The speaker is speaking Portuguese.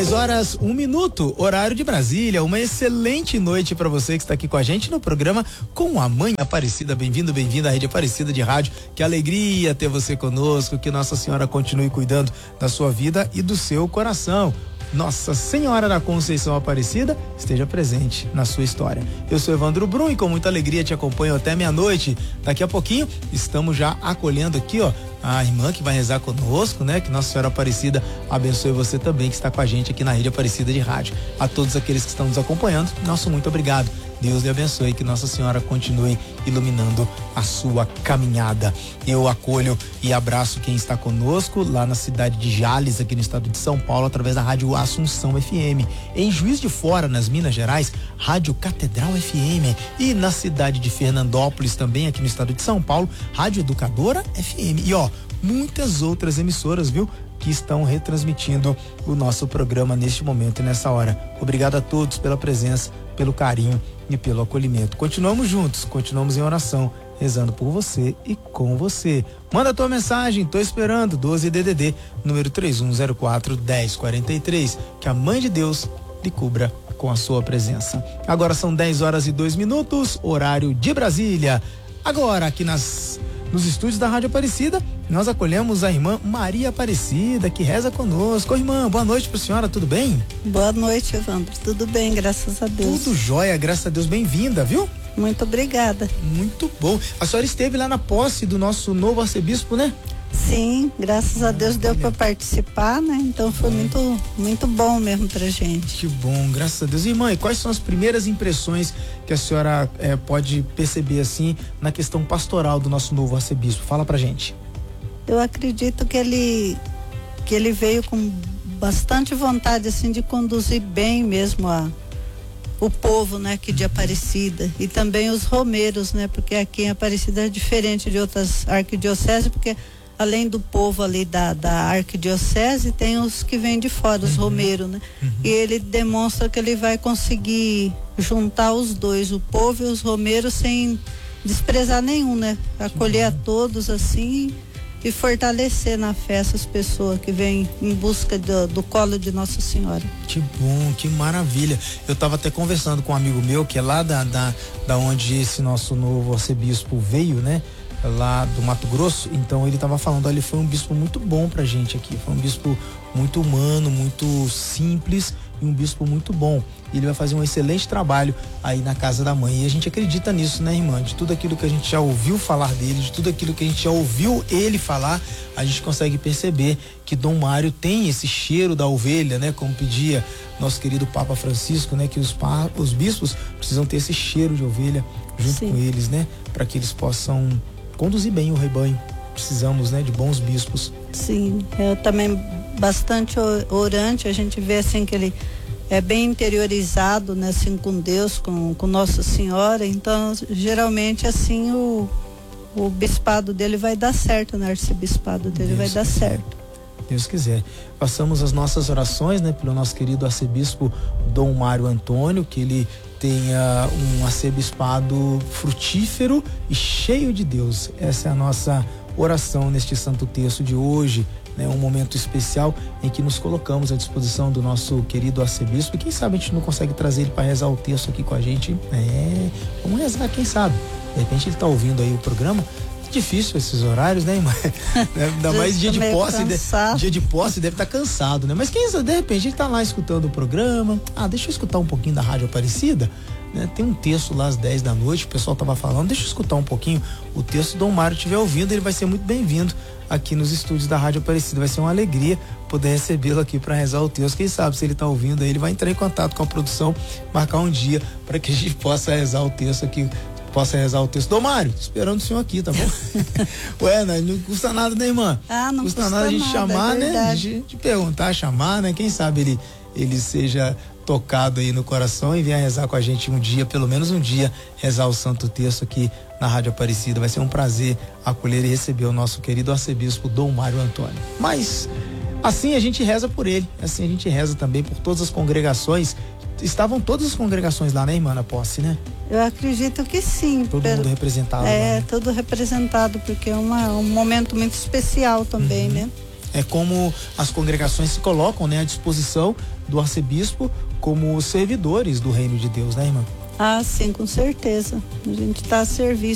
10 horas, 1 minuto, horário de Brasília. Uma excelente noite para você que está aqui com a gente no programa Com a Mãe Aparecida. Bem-vindo, bem-vinda à Rede Aparecida de Rádio. Que alegria ter você conosco, que Nossa Senhora continue cuidando da sua vida e do seu coração. Nossa Senhora da Conceição Aparecida esteja presente na sua história. Eu sou Evandro Brum e com muita alegria te acompanho até meia-noite. Daqui a pouquinho estamos já acolhendo aqui, a irmã que vai rezar conosco, né? Que Nossa Senhora Aparecida abençoe você também que está com a gente aqui na Rede Aparecida de Rádio. A todos aqueles que estão nos acompanhando, nosso muito obrigado. Deus lhe abençoe, que Nossa Senhora continue iluminando a sua caminhada. Eu acolho e abraço quem está conosco lá na cidade de Jales, aqui no estado de São Paulo, através da Rádio Assunção FM. Em Juiz de Fora, nas Minas Gerais, Rádio Catedral FM. E na cidade de Fernandópolis, também aqui no estado de São Paulo, Rádio Educadora FM. E muitas outras emissoras, viu? Que estão retransmitindo o nosso programa neste momento e nessa hora. Obrigado a todos pela presença, pelo carinho e pelo acolhimento. Continuamos juntos, continuamos em oração, rezando por você e com você. Manda a tua mensagem, tô esperando, 12DDD, número 3104-1043. Que a Mãe de Deus lhe cubra com a sua presença. Agora são 10 horas e 2 minutos, horário de Brasília. Agora, aqui nos estúdios da Rádio Aparecida, nós acolhemos a irmã Maria Aparecida, que reza conosco. Ô, irmã, boa noite pra senhora, tudo bem? Boa noite, Evandro, tudo bem, graças a Deus. Tudo jóia, graças a Deus, bem-vinda, viu? Muito obrigada. Muito bom. A senhora esteve lá na posse do nosso novo arcebispo, né? Sim, graças a Deus deu para participar, né? Então foi muito bom mesmo pra gente. Que bom, graças a Deus. Irmã, e quais são as primeiras impressões que a senhora pode perceber assim na questão pastoral do nosso novo arcebispo? Fala pra gente. Eu acredito que ele veio com bastante vontade assim de conduzir bem mesmo o povo, né, aqui de Aparecida, e também os romeiros, né? Porque aqui em Aparecida é diferente de outras arquidioceses, porque além do povo ali da arquidiocese, tem os que vêm de fora, os romeiros, né? E ele demonstra que ele vai conseguir juntar os dois, o povo e os romeiros, sem desprezar nenhum, né? Acolher a todos assim e fortalecer na fé essas pessoas que vêm em busca do colo de Nossa Senhora. Que bom, que maravilha. Eu estava até conversando com um amigo meu que é lá da onde esse nosso novo arcebispo veio, né? Lá do Mato Grosso. Então ele estava falando, ele foi um bispo muito bom pra gente aqui, foi um bispo muito humano, muito simples e um bispo muito bom. Ele vai fazer um excelente trabalho aí na casa da mãe, e a gente acredita nisso, né, irmã? De tudo aquilo que a gente já ouviu falar dele, de tudo aquilo que a gente já ouviu ele falar, a gente consegue perceber que Dom Mário tem esse cheiro da ovelha, né? Como pedia nosso querido Papa Francisco, né? Que os bispos precisam ter esse cheiro de ovelha junto com eles, né? Para que eles possam conduzir bem o rebanho. Precisamos, né, de bons bispos. Sim, eu também bastante orante, a gente vê assim que ele é bem interiorizado, né, assim, com Deus, com Nossa Senhora. Então geralmente assim o bispado dele vai dar certo, né, o arcebispado dele vai dar certo. Deus quiser. Passamos as nossas orações, né, pelo nosso querido arcebispo Dom Mário Antônio, que ele tenha um arcebispado frutífero e cheio de Deus. Essa é a nossa oração neste Santo Terço de hoje, né? Um momento especial em que nos colocamos à disposição do nosso querido arcebispo, e quem sabe a gente não consegue trazer ele para rezar o terço aqui com a gente. Vamos rezar, quem sabe? De repente ele está ouvindo aí o programa. Difícil esses horários, né, irmã? Ainda mais dia de posse deve estar cansado, né? Mas quem sabe, de repente, ele tá lá escutando o programa. Deixa eu escutar um pouquinho da Rádio Aparecida, né? Tem um texto lá às 10 da noite, o pessoal tava falando, deixa eu escutar um pouquinho o texto. Dom Mário estiver ouvindo, ele vai ser muito bem-vindo aqui nos estúdios da Rádio Aparecida. Vai ser uma alegria poder recebê-lo aqui para rezar o texto. Quem sabe, se ele tá ouvindo aí, ele vai entrar em contato com a produção, marcar um dia para que a gente possa rezar o texto aqui. Possa rezar o texto. Dom Mário, esperando o senhor aqui, tá bom? Não custa nada, né, irmã? Não custa nada a gente chamar, né? De perguntar, chamar, né? Quem sabe ele seja tocado aí no coração e venha rezar com a gente um dia, pelo menos um dia, rezar o Santo Terço aqui na Rádio Aparecida. Vai ser um prazer acolher e receber o nosso querido arcebispo Dom Mário Antônio. Mas assim a gente reza por ele, assim a gente reza também por todas as congregações. Estavam todas as congregações lá, né, irmã, na posse, né? Eu acredito que sim. Todo mundo representado. Todo representado, porque é um momento muito especial também, né? é como as congregações se colocam, né, à disposição do arcebispo como servidores do reino de Deus, né, irmã? Ah, sim, com certeza. A gente está a serviço